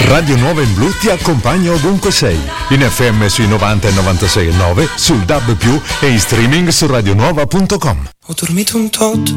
Radio Nuova in Blu ti accompagna ovunque sei, in FM sui 90 e 96,9, sul DAB+, e in streaming su radionuova.com. Ho dormito un tot,